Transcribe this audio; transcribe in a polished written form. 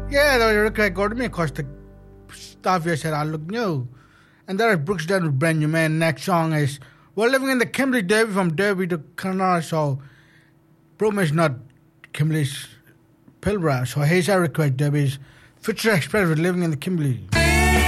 Yeah, they record me because the stuff you said I look new. And there is Brooks Dunn with brand new man. Next song is we're living in the Kimberley Derby from Derby to Canada, so Broome is not Kimberley's Pilbara. So here's our record Derby's Future Express with living in the Kimberley.